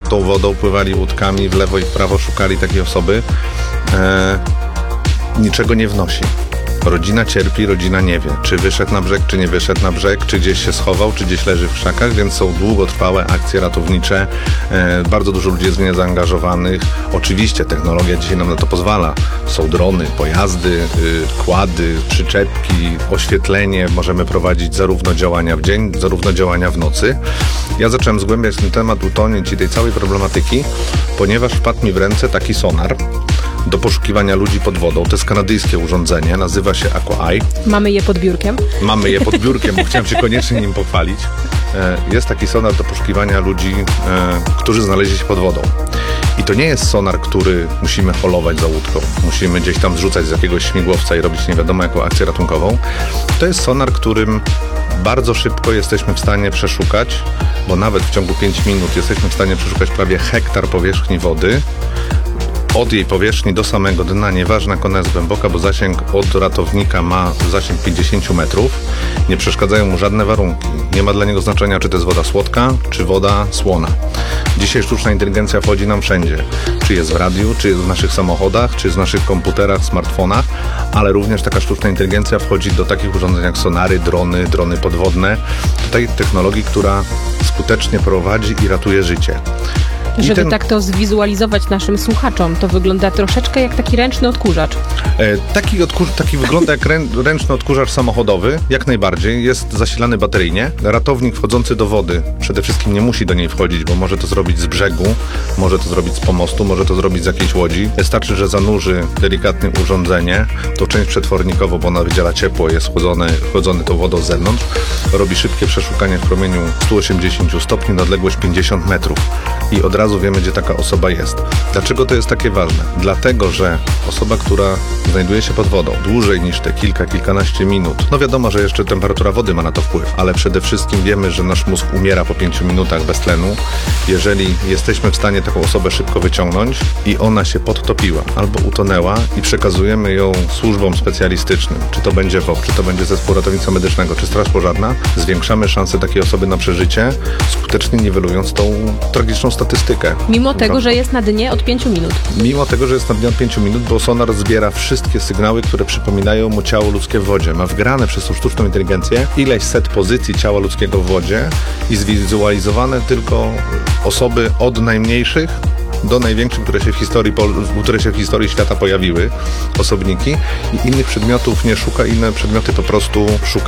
tą wodą, pływali łódkami w lewo i w prawo, szukali takiej osoby, niczego nie wnosi. Rodzina cierpi, rodzina nie wie, czy wyszedł na brzeg, czy nie wyszedł na brzeg, czy gdzieś się schował, czy gdzieś leży w krzakach, więc są długotrwałe akcje ratownicze. Bardzo dużo ludzi jest w nie zaangażowanych. Oczywiście technologia dzisiaj nam na to pozwala. Są drony, pojazdy, kłady, przyczepki, oświetlenie. Możemy prowadzić zarówno działania w dzień, zarówno działania w nocy. Ja zacząłem zgłębiać ten temat utonięć i tej całej problematyki, ponieważ wpadł mi w ręce taki sonar do poszukiwania ludzi pod wodą. To jest kanadyjskie urządzenie, nazywa się Aqua-Eye. Mamy je pod biurkiem. Mamy je pod biurkiem, bo chciałem się koniecznie nim pochwalić. Jest taki sonar do poszukiwania ludzi, którzy znaleźli się pod wodą. I to nie jest sonar, który musimy holować za łódką. Musimy gdzieś tam zrzucać z jakiegoś śmigłowca i robić nie wiadomo jaką akcję ratunkową. To jest sonar, którym bardzo szybko jesteśmy w stanie przeszukać, bo nawet w ciągu 5 minut jesteśmy w stanie przeszukać prawie hektar powierzchni wody. Od jej powierzchni do samego dna, nieważne jak ona jest głęboka, bo zasięg od ratownika ma zasięg 50 metrów. Nie przeszkadzają mu żadne warunki. Nie ma dla niego znaczenia, czy to jest woda słodka, czy woda słona. Dzisiaj sztuczna inteligencja wchodzi nam wszędzie. Czy jest w radiu, czy jest w naszych samochodach, czy jest w naszych komputerach, smartfonach, ale również taka sztuczna inteligencja wchodzi do takich urządzeń jak sonary, drony podwodne. Tutaj technologii, która skutecznie prowadzi i ratuje życie. Żeby tak to zwizualizować naszym słuchaczom, to wygląda troszeczkę jak taki ręczny odkurzacz. Taki wygląda jak ręczny odkurzacz samochodowy, jak najbardziej. Jest zasilany bateryjnie. Ratownik wchodzący do wody przede wszystkim nie musi do niej wchodzić, bo może to zrobić z brzegu, może to zrobić z pomostu, może to zrobić z jakiejś łodzi. Wystarczy, że zanurzy delikatnie urządzenie, tą część przetwornikową, bo ona wydziela ciepło, jest chłodzony tą wodą z zewnątrz, robi szybkie przeszukanie w promieniu 180 stopni na odległość 50 metrów. I od razu wiemy, gdzie taka osoba jest. Dlaczego to jest takie ważne? Dlatego, że osoba, która znajduje się pod wodą dłużej niż te kilkanaście minut, no wiadomo, że jeszcze temperatura wody ma na to wpływ, ale przede wszystkim wiemy, że nasz mózg umiera po 5 minutach bez tlenu. Jeżeli jesteśmy w stanie taką osobę szybko wyciągnąć i ona się podtopiła albo utonęła i przekazujemy ją służbom specjalistycznym, czy to będzie WOP, czy to będzie zespół ratownictwa medycznego, czy straż pożarna, zwiększamy szanse takiej osoby na przeżycie, skutecznie niwelując tą tragiczną statystykę. Mimo tego, że jest na dnie od 5 minut. Mimo tego, że jest na dnie od 5 minut, bo sonar zbiera wszystkie sygnały, które przypominają mu ciało ludzkie w wodzie. Ma wgrane przez tą sztuczną inteligencję ileś set pozycji ciała ludzkiego w wodzie i zwizualizowane tylko osoby od najmniejszych do największych, które się w historii świata pojawiły, osobniki, i innych przedmiotów nie szuka, inne przedmioty po prostu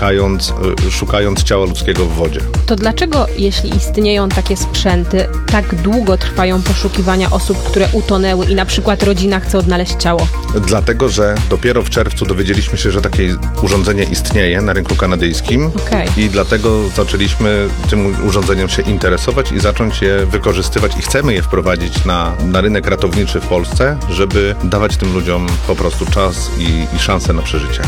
szukając ciała ludzkiego w wodzie. To dlaczego, jeśli istnieją takie sprzęty, tak długo trwają poszukiwania osób, które utonęły i na przykład rodzina chce odnaleźć ciało? Dlatego, że dopiero w czerwcu dowiedzieliśmy się, że takie urządzenie istnieje na rynku kanadyjskim. I dlatego zaczęliśmy tym urządzeniem się interesować i zacząć je wykorzystywać i chcemy je wprowadzić na rynek ratowniczy w Polsce, żeby dawać tym ludziom po prostu czas i szansę na przeżycie.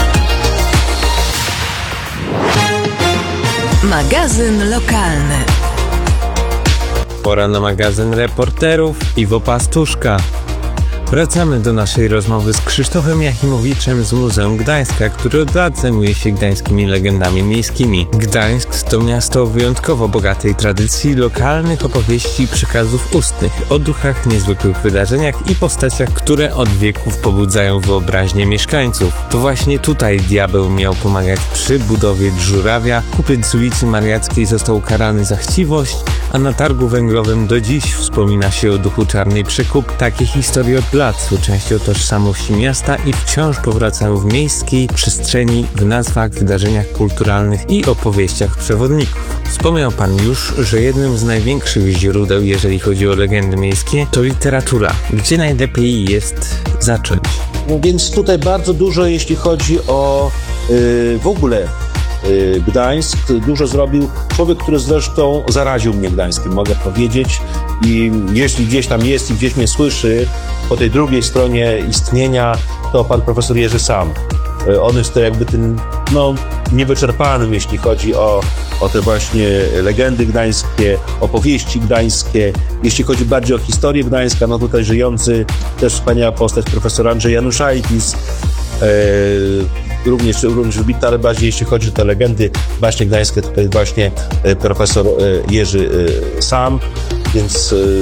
Magazyn lokalny. Pora na magazyn reporterów. Iwo Pastuszka. Wracamy do naszej rozmowy z Krzysztofem Jachimowiczem z Muzeum Gdańska, który od lat zajmuje się gdańskimi legendami miejskimi. Gdańsk to miasto o wyjątkowo bogatej tradycji lokalnych opowieści i przekazów ustnych, o duchach, niezwykłych wydarzeniach i postaciach, które od wieków pobudzają wyobraźnię mieszkańców. To właśnie tutaj diabeł miał pomagać przy budowie żurawia, kupiec z ulicy Mariackiej został ukarany za chciwość, a na targu węglowym do dziś wspomina się o duchu Czarnej Przekup. Takie historie od lat są częścią tożsamości miasta i wciąż powracają w miejskiej przestrzeni, w nazwach, wydarzeniach kulturalnych i opowieściach przewodników. Wspomniał pan już, że jednym z największych źródeł, jeżeli chodzi o legendy miejskie, to literatura. Gdzie najlepiej jest zacząć? Więc tutaj bardzo dużo, jeśli chodzi o w ogóle Gdańsk, dużo zrobił człowiek, który zresztą zaraził mnie Gdańskiem, mogę powiedzieć, i jeśli gdzieś tam jest i gdzieś mnie słyszy po tej drugiej stronie istnienia, to pan profesor Jerzy Sam. On jest to jakby tym, niewyczerpanym, jeśli chodzi o te właśnie legendy gdańskie, opowieści gdańskie. Jeśli chodzi bardziej o historię Gdańska, tutaj żyjący też wspaniała postać profesor Andrzej Januszajtis, również wybitna, ale bardziej jeśli chodzi o te legendy właśnie gdańskie, tutaj właśnie profesor Jerzy Sam, więc